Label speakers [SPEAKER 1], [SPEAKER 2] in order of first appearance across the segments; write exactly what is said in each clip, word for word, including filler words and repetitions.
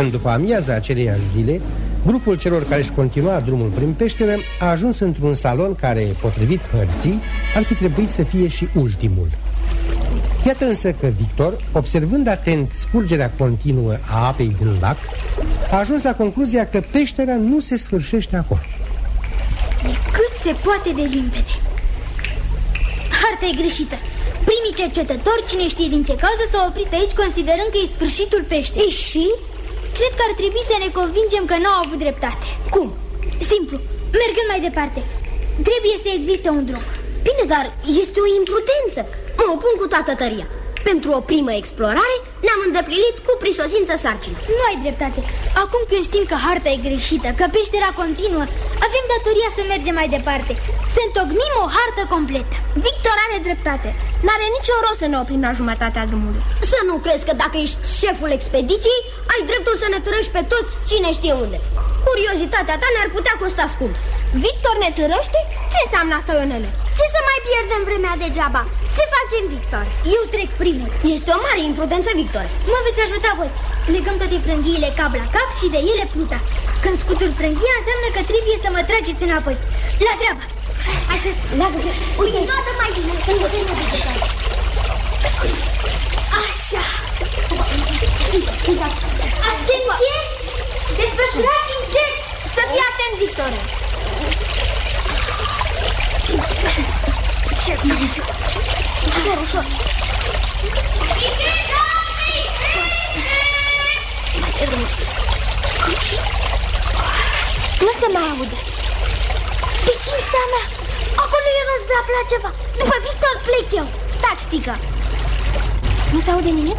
[SPEAKER 1] În după amiaza aceleiași zile, grupul celor care își continua drumul prin peșteră a ajuns într-un salon care, potrivit hărții, ar fi trebuit să fie și ultimul. Iată însă că Victor, observând atent scurgerea continuă a apei din lac, a ajuns la concluzia că peștera nu se sfârșește acolo.
[SPEAKER 2] E cât se poate de limpede. Harta e greșită. Primii cercetători, cine știe din ce cauză, s-au oprit aici considerând că e sfârșitul peșterii.
[SPEAKER 3] E și?
[SPEAKER 2] Cred că ar trebui să ne convingem că n-au avut dreptate.
[SPEAKER 3] Cum?
[SPEAKER 2] Simplu, mergând mai departe. Trebuie să existe un drum.
[SPEAKER 3] Bine, dar este o imprudență. Mă opun cu toată tăria. Pentru o primă explorare ne-am îndeplinit cu prisosință sarcina.
[SPEAKER 2] Nu ai dreptate. Acum când știm că harta e greșită, că peștera continuă, avem datoria să mergem mai departe, să întocmim o hartă completă.
[SPEAKER 3] Victor are dreptate. N-are nicio rost să ne oprim la jumătatea drumului. Să nu crezi că dacă ești șeful expediției, ai dreptul să ne târăști pe toți cine știe unde. Curiozitatea ta ne-ar putea costa scump. Victor ne târăște? Ce înseamnă asta, Ionele? Ce să mai pierdem vremea degeaba? Ce facem, Victor?
[SPEAKER 2] Eu trec primul.
[SPEAKER 3] Este o mare imprudență, Victor.
[SPEAKER 2] Mă veți ajuta voi. Legăm toate frânghiile cap la cap și de ele pluta. Când scutur frânghia, înseamnă că trebuie să mă trageți înapoi. La treabă.
[SPEAKER 3] Acest... Uite, toată mai bine. Așa.
[SPEAKER 2] Atenție! Desfășurați încet.
[SPEAKER 3] Să fii atent, Victor. Ușor, ușor. Nu se mai aude. Pe cinstea mea, acolo e rost de a afla ceva. După Victor plec eu. Taci, tică. Nu se aude nimic?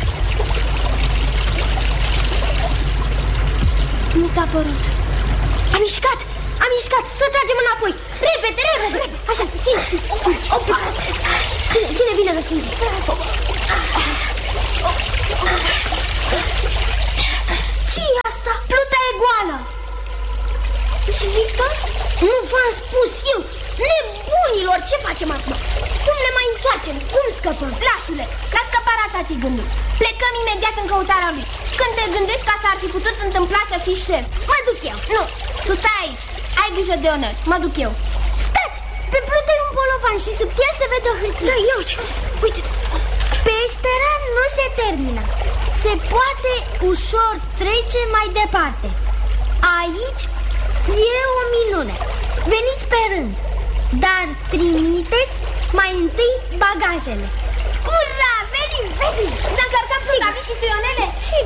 [SPEAKER 3] Nu s-a părut. Am mișcat, am mișcat, să tragem înapoi. Repede, repede. Așa, ține. Opa. Ține, ține bine de frânghie. Ce-i asta? Pluta e goală. Și Victor? Nu v-am spus eu. Nebunilor, ce facem acum? Cum ne mai întoarcem? Cum scăpăm? Lașule, la scăparea ta ți gândul. Plecăm imediat în căutarea lui. Când te gândești ca s-ar fi putut întâmpla să fii șef, mă duc eu. Nu, tu stai aici. Ai grijă de Onel, mă duc eu. Stați, pe plută e un bolovan și sub el se vede o hârtie. Da, eu, uite. Peștera nu se termină. Se poate ușor trece mai departe. Aici e o minune. Veniți pe rând, dar trimiteți mai întâi bagajele. Ura, venim, venim. Să încărcăm pluta, vii și tu, Ionele?